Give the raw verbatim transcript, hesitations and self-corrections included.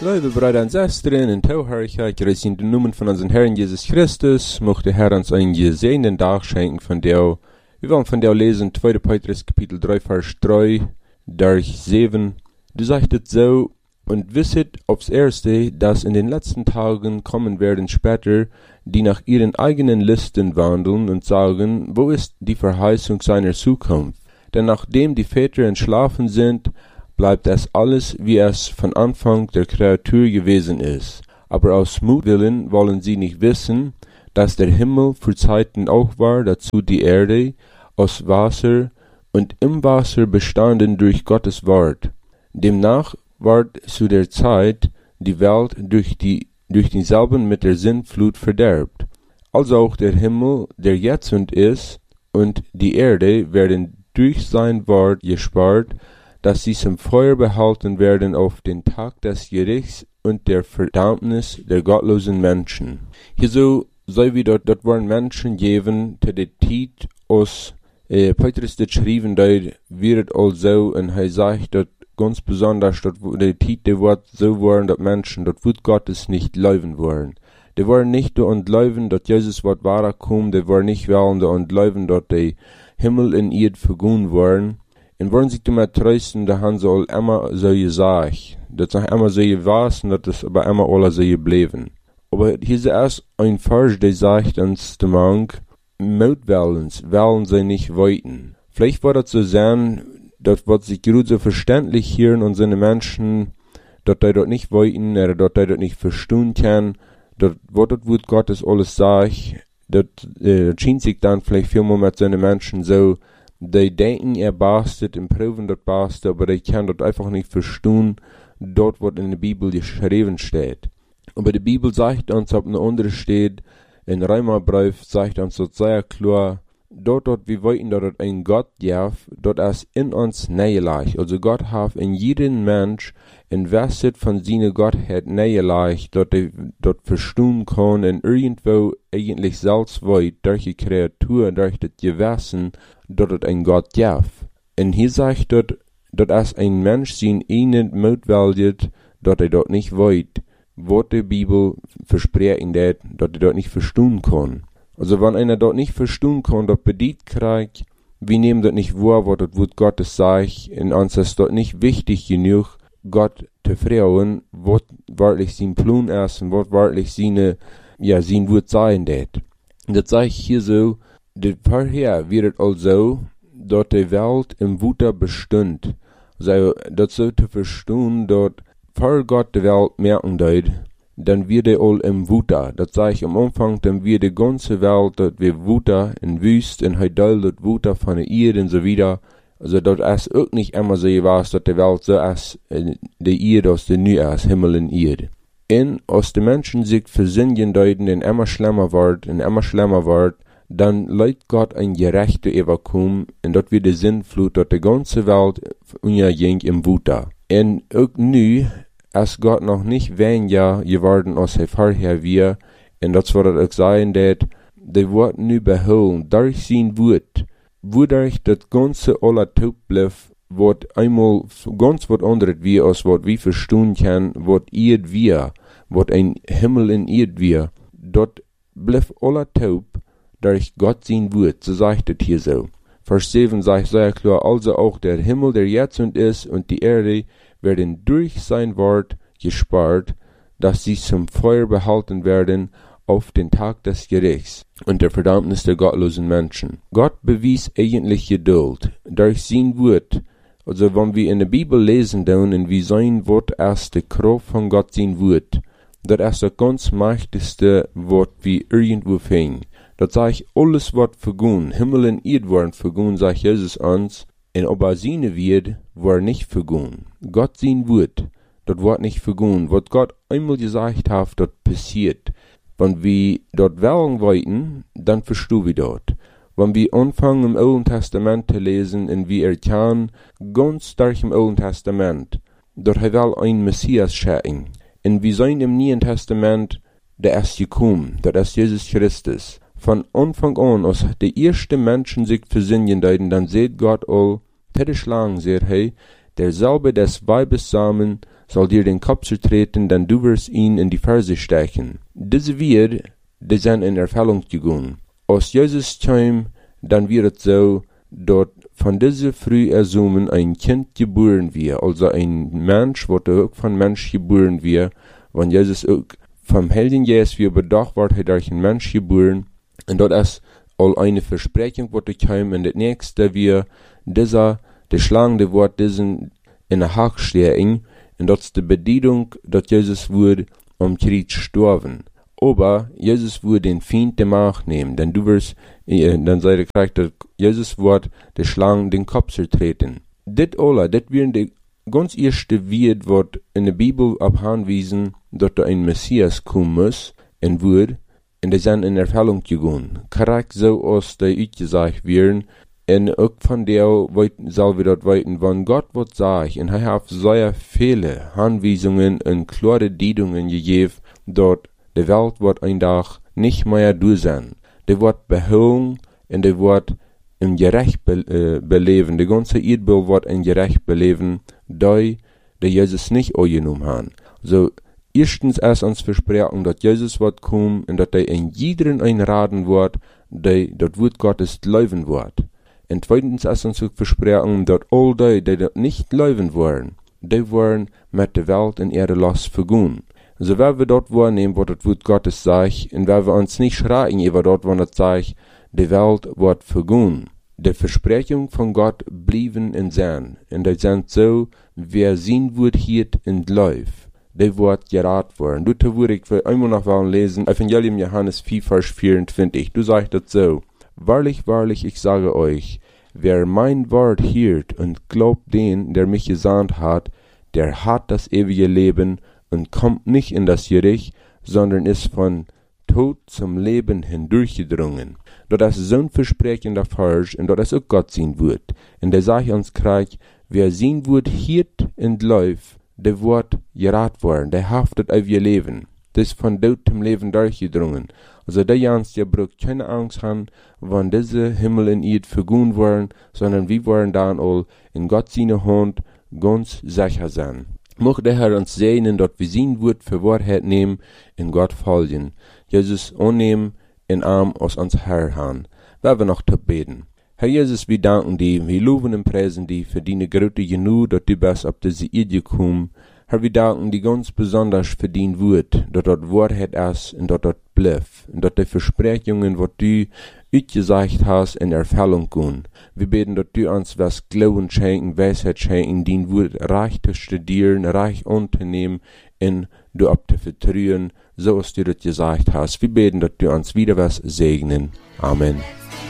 Liebe Brüder und Schwestern, in Tauherrlichkeit, gerecht in den Namen von unserem Herrn Jesus Christus, möchte der Herr uns einen gesegneten Tag schenken von dir. Wir wollen von dir lesen, zweiter Petrus, Kapitel drei, Vers drei, durch sieben. Du sagtest so, und wisset aufs Erste, dass in den letzten Tagen kommen werden später, die nach ihren eigenen Listen wandeln und sagen, wo ist die Verheißung seiner Zukunft? Denn nachdem die Väter entschlafen sind, bleibt es alles, wie es von Anfang der Kreatur gewesen ist. Aber aus Mutwillen wollen sie nicht wissen, dass der Himmel für Zeiten auch war, dazu die Erde, aus Wasser und im Wasser bestanden durch Gottes Wort. Demnach ward zu der Zeit die Welt durch die durch denselben mit der Sintflut verderbt. Also auch der Himmel, der jetzt und ist, und die Erde werden durch sein Wort gespart, dass sie zum Feuer behalten werden auf den Tag des Gerichts und der Verdammnis der gottlosen Menschen. Hierso sei wie dort, dort waren Menschen geben, te de Tiet aus, äh, Petrus det schrieben, dort wird also, und er sagt, dort ganz besonders, dort der Tiet, der Wort so waren, dort Menschen, dort wird Gottes nicht leuven wollen. Die waren nicht da und leuven, dort Jesus Wort wahrer kommen, die waren nicht wollen da und leuven, dort der Himmel in ihr vergehen waren. Und wollen sich damit trösten, da haben sie all immer so gesagt. Das ist immer so gewesen, das ist aber immer alle so geblieben. Aber hier ist erst ein Vers, der sagt uns, der Mann, Mutwillens wollen sie nicht weiten. Vielleicht wird das so sein, das wird sich gut so verständlich hier und seine Menschen, dass die dort nicht weiten, oder dass die dort nicht verstehen können, dass was das Wort Gottes alles sagt, das äh, schien sich dann vielleicht vielmal mit seinen Menschen so, die denken, er bastet und prüfen das bastet, aber die können das einfach nicht verstehen, dort, was in der Bibel geschrieben steht. Aber die Bibel sagt uns, ob eine andere steht, in Römerbrief sagt uns das sehr klar, dort, dort, wir wollten, dort ein Gott gibt, dort ist in uns nähelich. Also Gott hat in jeden Mensch investet von seiner Gottheit nähelich, dort er dort verstehen kann und irgendwo eigentlich selbst weit, durch die Kreatur, durch das Gewesen, dort ein Gott gibt. Und hier sagt dort, dort ist ein Mensch sein einen Mutwillet, dort er dort nicht weit, was die Bibel versprechen wird, dort er dort nicht verstehen kann. Also wenn einer dort nicht verstehen kann, dort bedient kriegt, wir nehmen dort nicht wahr, was das Wort Gottes sagt, und uns ist dort nicht wichtig genug, Gott zu fragen, was wirklich sein Plan ist und was wirklich seine, ja, sein Wort sein wird. Und das sage ich hier so, das vorher wird also, dort die Welt im Wuter bestund. Also, das so zu verstehen, dort vor Gott die Welt merken dort, dann wird er all im Wuter. Das sage ich am Anfang, dann wird die ganze Welt, dort wir Wuter in Wüst, in Heidel, dort Wuter von der Erde und so wieder. Also dort ist auch nicht immer so gewesen, dass die Welt so ist, die Erde aus der Neu ist, Himmel und Erde. Und aus den Menschen sich versinnen deuten, und immer schlimmer wird, und immer schlimmer wird, dann leitet Gott ein gerechter Überkommen, und dort wird die Sintflut, dort die ganze Welt unterging im Wuter. Und auch nu ist Gott noch nicht weniger geworden, als er vorher war, und das wird auch sein, dass die Wort nu beholen, durch sein Wort, wodurch das ganze aller Taub bleibt, wird einmal ganz was anderes wie, als was wir verstehen können, was Erd wir, was ein Himmel in Erd wir, dort bleibt aller Taub, durch Gott sein Wort, so sagt es hier so. Vers sieben sagt sehr klar, also auch der Himmel, der jetzt und ist, und die Erde werden durch sein Wort gespart, dass sie zum Feuer behalten werden auf den Tag des Gerichts und der Verdammnis der gottlosen Menschen. Gott bewies eigentlich Geduld durch sein Wort. Also wenn wir in der Bibel lesen dann, und wie sein Wort ist die Kraft von Gott sein Wort, das ist das ganz mächtigste Wort wie irgendwo fing. Das sage ich, alles wird vergehen, Himmel und Erde waren vergehen, sagt Jesus uns, und aber seine wird, war nicht vergehen. Gott sein Wort, das wird nicht vergehen. Was Gott einmal gesagt hat, das passiert. Wenn wir dort wollen wollten, dann verstehen wir dort. Wenn wir anfangen im Alten Testament zu lesen, und wir erkennen, ganz stark im Alten Testament, dort er will ein Messias schicken. Und wir sehen im Neuen Testament, der ist gekommen, das ist Jesus Christus. Von Anfang an, als die ersten Menschen sich versinnen deuten, dann seht Gott all, tätisch lang, seht hey, derselbe des Weibes Samen soll dir den Kopf zertreten, denn du wirst ihn in die Ferse stechen. Diese wird, die sind in Erfüllung gegangen. Als Jesus kam, dann wird es so, dass von dieser früh ersumen ein Kind geboren wird, also ein Mensch, was auch von Mensch geboren wird, wenn Jesus auch vom Heiligen Geist wie bedacht wird, hat durch ein Mensch geboren, und dort ist all eine Versprechung, was da kam, und das nächste wir, dieser, der schlagende Wort, diesen in der Hack stehen, und das ist die Bedienung, dass Jesus wurde am Kreuz gestorben. Aber Jesus würde den Feind der Macht nehmen, denn du wirst, äh, dann sei der Charakter, Jesus wird der Schlange den Kopf zertreten. Das alle, das wären die ganz erste Wort, was in der Bibel abhanwiesen, dass da ein Messias kommen muss, und wird, und die sind in Erfüllung gegangen. Korrekt so, als die ausgesagt werden, und auch von der soll wir dort weiten, wenn Gott was sagt, und er hat sehr viele Anweisungen und klare Diedungen gegeben, dort die Welt wird ein Tag nicht mehr du sein. Die wird behoben und die wird im Gerecht be äh, beleben. Die ganze Erdball wird in Gerecht beleben, die, die Jesus nicht angenommen haben. So, erstens erst uns versprechen, dass Jesus wird kommen und dass er in jedem einraden wird, die das Wort Gottes leben wird. Und zweitens erst uns versprechen, dass all die, die das nicht leben wollen, die wollen mit der Welt in ihre Last vergehen. So, wenn wir dort wahrnehmen, was das Wort Gottes sagt, und wenn wir uns nicht schreien über dort, wo das sagt, die Welt wird vergehen. Die Versprechungen von Gott blieben in sein, und die sind so, wer sehen wird hier in Läuf, die wird gerat worden. Du würde ich für einmal noch mal lesen, Evangelium Johannes vier, Vers vierundzwanzig, du sagst das so, wahrlich, wahrlich, ich sage euch, wer mein Wort hört und glaubt den, der mich gesandt hat, der hat das ewige Leben und kommt nicht in das Gericht, sondern ist von Tod zum Leben hindurchgedrungen. Das ist so ein Versprechen der Falsch, und das auch Gott sehen wird. Und der sagt uns gleich, wer sehen wird, hier in Läuf, der wird gerat worden, der haftet auf ihr Leben. Das ist von Tod zum Leben durchgedrungen. Also der Jans, der braucht keine Angst haben, wann diese Himmel in Erd vergehen werden, sondern wir werden dann all in Gott seine Hand ganz sicher sein. Mocht der Herr uns segnen, dass wir sein Wort für Wahrheit nehmen, in Gott folgen. Jesus annehmen, in Arm aus uns Herr haben. Werden wir noch beten. Herr Jesus, wir danken dir, wir loben und preisen dir für deine Größe genug, dass du bist auf diese Erde gekommen. Herr, wir danken dir ganz besonders für dein Wort, dass dort Wahrheit ist und dass dort bleibt. Und dass die Versprechungen, was du ausgesagt hast, in Erfüllung gehen. Wir beten, dass du uns was Glauben schenken, Weisheit schenken, dein Wort reich zu studieren, reich anzunehmen und du ab zu vertrauen, so als du das gesagt hast. Wir beten, dass du uns wieder was segnen. Amen.